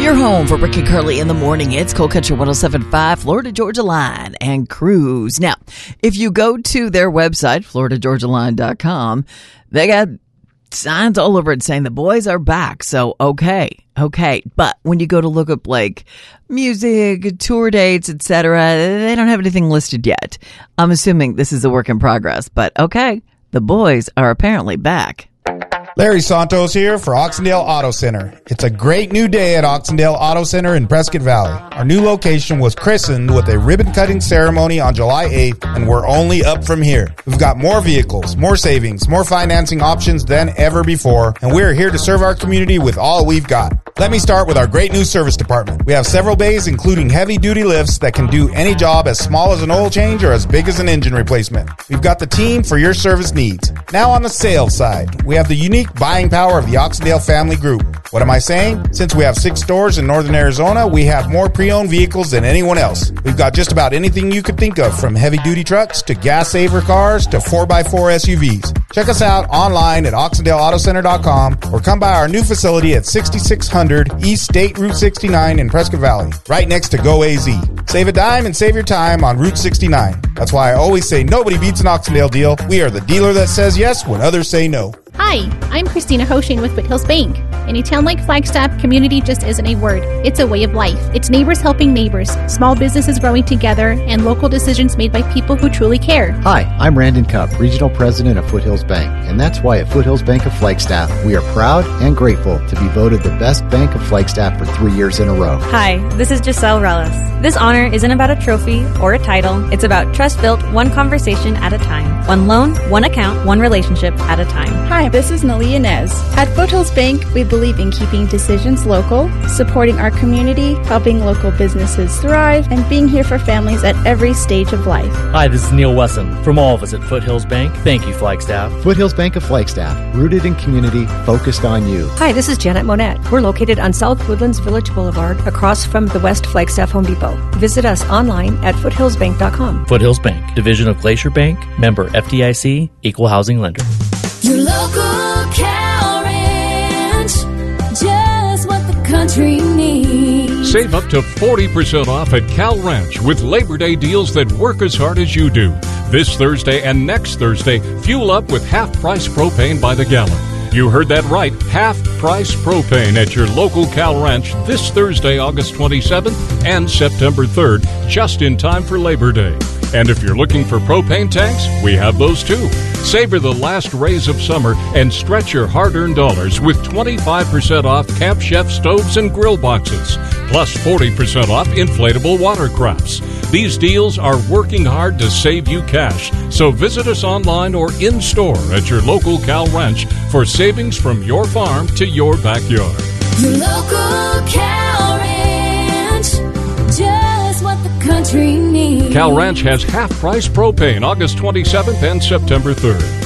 Your home for Rick and Curly in the morning. It's Cold Country 107.5, Florida Georgia Line and Cruise. Now, if you go to their website, floridageorgialine.com, they got signs all over it saying the boys are back. So, okay. But when you go to look up like music, tour dates, etc., they don't have anything listed yet. I'm assuming this is a work in progress, but okay, the boys are apparently back. Larry Santos here for Oxendale Auto Center. It's a great new day at Oxendale Auto Center in Prescott Valley. Our new location was christened with a ribbon-cutting ceremony on July 8th, and we're only up from here. We've got more vehicles, more savings, more financing options than ever before, and we're here to serve our community with all we've got. Let me start with our great new service department. We have several bays, including heavy-duty lifts that can do any job as small as an oil change or as big as an engine replacement. We've got the team for your service needs. Now on the sales side, we have the unique buying power of the Oxendale family group. What am I saying? Since we have 6 stores in northern Arizona, we have more pre-owned vehicles than anyone else. We've got just about anything you could think of, from heavy-duty trucks to gas-saver cars to 4x4 SUVs. Check us out online at OxendaleAutoCenter.com or come by our new facility at 6600 East State Route 69 in Prescott Valley, right next to Go AZ. Save a dime and save your time on Route 69. That's why I always say nobody beats an Oxendale deal. We are the dealer that says yes when others say no. Hi, I'm Christina Hoshin with Foothills Bank. In a town like Flagstaff, community just isn't a word. It's a way of life. It's neighbors helping neighbors, small businesses growing together, and local decisions made by people who truly care. Hi, I'm Randon Cupp, Regional President of Foothills Bank, and that's why at Foothills Bank of Flagstaff, we are proud and grateful to be voted the best bank of Flagstaff for 3 years in a row. Hi, this is Giselle Rellis. This honor isn't about a trophy or a title. It's about trust built one conversation at a time. One loan, one account, one relationship at a time. Hi, this is Nalia Nez. At Foothills Bank, we believe in keeping decisions local, supporting our community, helping local businesses thrive, and being here for families at every stage of life. Hi, this is Neil Wesson. From all of us at Foothills Bank, thank you, Flagstaff. Foothills Bank of Flagstaff, rooted in community, focused on you. Hi, this is Janet Monette. We're located on South Woodlands Village Boulevard, across from the West Flagstaff Home Depot. Visit us online at foothillsbank.com. Foothills Bank, division of Glacier Bank, member FDIC, equal housing lender. Your local Cal Ranch, just what the country needs. Save up to 40% off at Cal Ranch with Labor Day deals that work as hard as you do. This Thursday and next Thursday, fuel up with half-price propane by the gallon. You heard that right, half-price propane at your local Cal Ranch this Thursday, August 27th and September 3rd, just in time for Labor Day. And if you're looking for propane tanks, we have those too. Savor the last rays of summer and stretch your hard-earned dollars with 25% off Camp Chef stoves and grill boxes, plus 40% off inflatable watercrafts. These deals are working hard to save you cash, so visit us online or in-store at your local Cal Ranch for savings from your farm to your backyard. Your local Cal Ranch, just what the country needs. Cal Ranch has half-price propane August 27th and September 3rd.